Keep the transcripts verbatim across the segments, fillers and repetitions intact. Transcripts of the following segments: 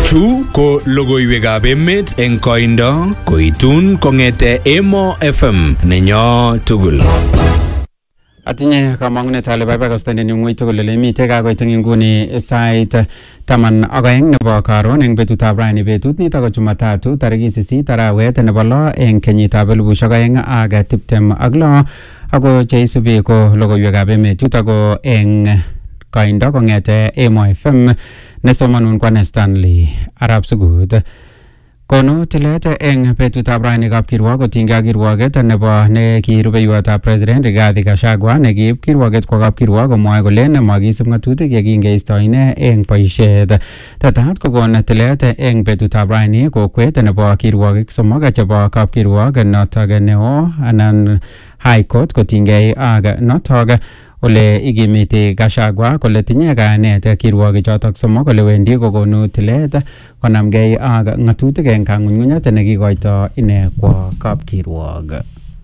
Chu ko logoiwekab emet eng koindo koitun kongete Emo F M nenyo tugul. Atinye kamang'unet ale baibai kostenen yung ng'ui tugul ole mitei kakoit eng nguni sait taman ak aeng nebo karon eng betutab rani. Betut nito ko Jumatatu tarikit sisit arawet nebo lo eng kenyitab elibushek aeng ak tiptem ak lo, ako cheisubi ko logoiwekab emet. Chuto ko eng koindo kongete Emo F M nesomanun kwane Stanley Arab Sugut. Kono tilet eng betutab rani kapkirwok kotinygei ak kirwoket nebo ne ki rubeiwotab president Rigathi Gachagua ne kiib kirwoket kwa kapkirwok komwoe kole makisub ng'atutik ye kingeisto ine eng boisiet. Tetat kokon tilet eng betutab rani kokwet nebo kirwokik somok chebo kapkirwok notok neo anan High Court kotinygei ak notok ole igimiti Gachagua kole tinye kayanet kirwokik chotok somok kole wendi kokonu tilet konamgei ak ng'atutik eng kang'unyng'unyet nekikoito ine kwa kapkirwok.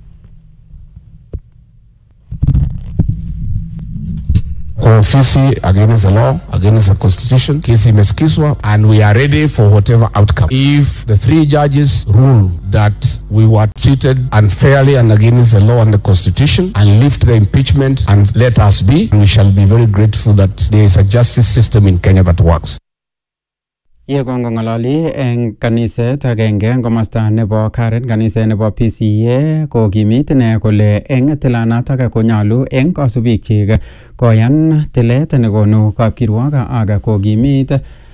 Kwa ofisi against the law, against the constitution, kesi imesikizwa and we are ready for whatever outcome. If the three judges rule that we were treated unfairly and against the law and the constitution and lift the impeachment and let us be, we shall be very grateful that there is a justice system in Kenya that works. Ye kongo ngalali eng kaniset agenge eng komasta nebo Karen, kaniset nebo P C A ko kimit ne kole eng tilanatak konyalu eng kasubikchik koyan tilet nekonu kapkirwok ak kokimit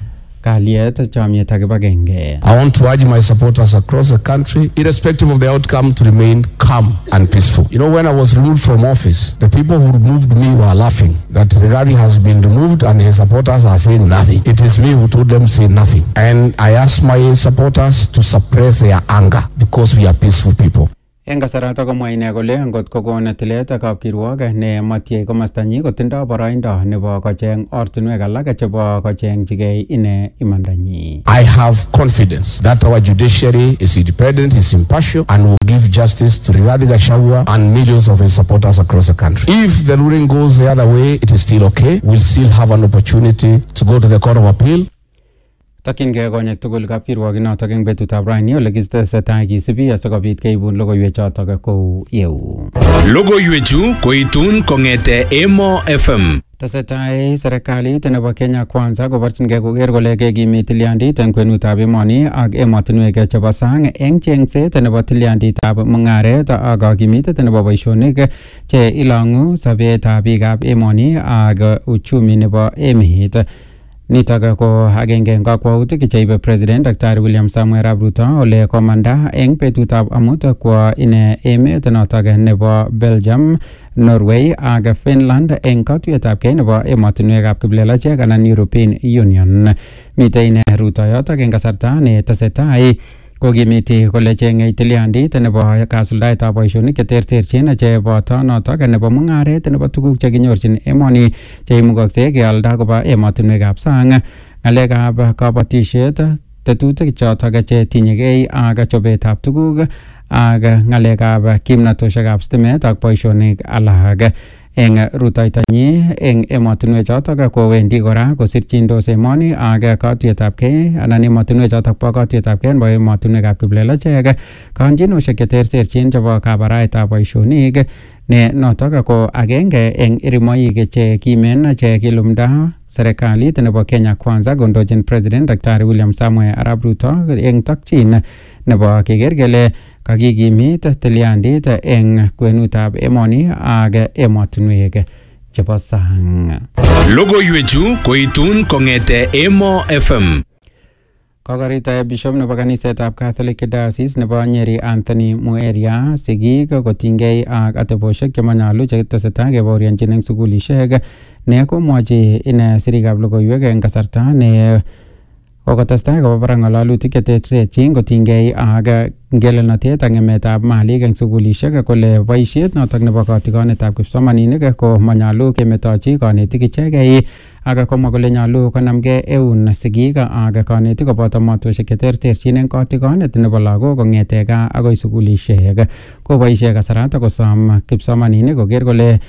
kalyet, chomyet ak kibagenge. I want to urge my supporters across the country, irrespective of the outcome, to remain calm and peaceful. You know, when I was removed from office, the people who removed me were laughing that Rigathi has been removed and his supporters are saying nothing. It is me who told them say nothing. And I asked my supporters to suppress their anger because we are peaceful people. Eng kasarata komwa ine kole ngot kokon tilet kapkirwok ne matie komastanyi kotindoi boroindo nebo kocheng ortinwek alak chebo kochengchigei ine imandanyi. I have confidence that our judiciary is independent, is impartial, and will give justice to Rigathi Gachagua and millions of his supporters across the country. If the ruling goes the other way, it is still okay. We'll still have an opportunity to go to the Court of Appeal. Takyingei konyek tugul kapkirwok inotok eng betutab rani ole kitesetai kisibi asikobit keibun logoiwek chotok kou yeu. Logoiwechu koitun kongete Emo F M. Tesetai serikalit nebo Kenya Kwanza koborchingei koker kole kekimit tilyandit eng kwenutab emoni ak emotinwek chebo sang eng chengset nebo tilyanditab mung'aret ak kakimitet nebo boisionik che ilang'u sobetab biikab emoni ak uchumi nebo emet. Nitok ko agenge eng kakwautik cheibe President Daktari William Samuel Arap Ruto ole komanda eng betutab amut kwa ine emet notok nebo Belgium, Norway ak Finland eng katuiyetab kei nebo emotinwekab kiplelachek anan European Union. Mitei ine Ruto yotok eng kasarta ne tesetai kokimiti kole chengei tilyandit nebo kasuldaetab boisionik cheterterchin cheboto notok nebo mung'aret nebo tuguk chekinyorchin emoni cheimukoksei kealda koba emotinwekab sang, ng'alekab kabatisiet, tetutik chotok chetinyegei ak chobetab tuguk ak ng'alekab kimnatoshekab stimet ak boisionik alak. Eng rutoitonyi eng emotinwek chotok kowendi kora kosirchindos emoni ak katuiyetab kei anan emotinwek chotok bo katuiyetab kei nebo emotinwekab kiplelachek kaanchinoshek cheterterchin chebo kabaraetab boisionik ne notok ko agenge eng irimoik che kimen che kilumda serikalit nebo Kenya Kwanza kondochin President Daktari William Samuel Arap Ruto eng tokchin nebo keker kele kakikimit tilyandit eng kwenutab emoni ak emotinwek chebo sang. Logoiwechu koitun kongete Emo F M. Kokorita Bishop nebo kanisetab Catholic Diocese nebo Nyeri Anthony Mueria sigik kotinygei ak ateboshek chemanyalu chetesetai kebaorionjin eng sukulishek ne komwochi ine sirikab logoiwek eng kasarta ne kokotestai koba barak ng'alalutik cheterterchin kotinygei ak ngelelnotet ak ng'emetab malik eng sukulishek kole boisiet notok nebo kotikonetab kipsomaninik ko manyalu kemetochi kanetik ichegei ak komwa kole nyalu konamgei eun sigik ak kanetik koboto matoshek cheterterchin eng kotikonet nebo lagok kong'ete gaa akoi sukulishek. Koboisie kasarata kosom kipsomaninik koker kole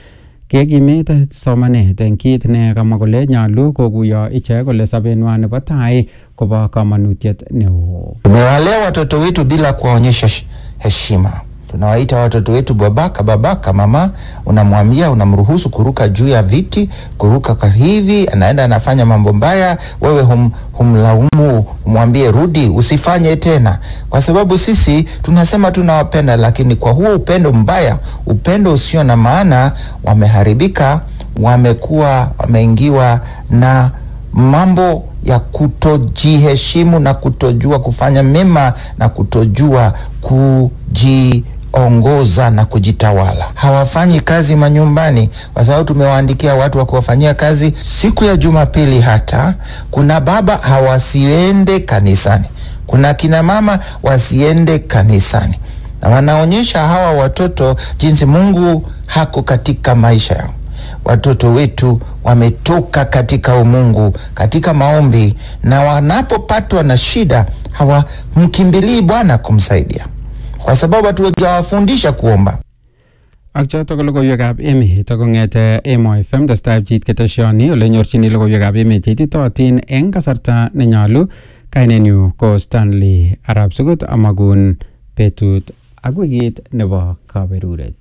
kekimit somanet eng kit ne kamwa kole nyalu kokuyo ichek kole sobenwa nebo tai kobo kamanutiet neo. Tumewalea watoto wetu bila kuwaonyesha heshima. Tunawaita watoto wetu babaka babaka mama, unamwambia unamruhusu kuruka juu ya viti, kuruka kwa hivi, anaenda anafanya mambo mbaya, wewe hum, humlaumu, umwambie rudi usifanye tena. Kwa sababu sisi tunasema tunawapenda, lakini kwa huo upendo mbaya, upendo usio na maana, wameharibika, wamekuwa wameingiwa na mambo ya kutojiheshimu na kutojua kufanya mema na kutojua kujiongoza na kujitawala. Hawafanyi kazi manyumbani kwa sababu tumewaandikia watu wa kuwafanyia kazi siku ya Jumapili. Hata kuna baba hawasiende kanisani, kuna kina mama wasiende kanisani, na wanaonyesha hawa watoto jinsi Mungu hako katika maisha yao. Watoto wetu wametoka katika umungu, katika maombi, na wanapopatwa na shida hawamkimbilii Bwana kumsaidia, kwa sababu watu wengi hawafundisha kuomba. Ak chotok ko logoiwekab emet kong'ete Emo F M testai pchit keteshoni ole nyorchini logoiwekab emet cheititootin eng kasarta nenyolu. Kainenyu ko Stanley Arap Sugut, amakun betut ak wikit nebo kaberuret.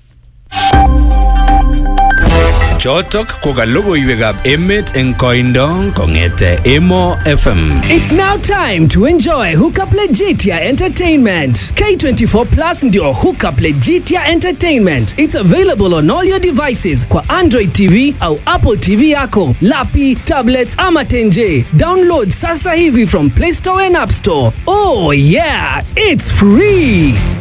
Chotok ko ka logoiwekab emet eng koindo kong'ete Emo F M. It's now time to enjoy Hookup Legitia Entertainment. K twenty-four Plus ndio Hookup Legitia Entertainment. It's available on all your devices kwa Android T V au Apple T V yako, lapi, tablets ama tenje. Download sasa hivi from Play Store and App Store. Oh yeah, it's free.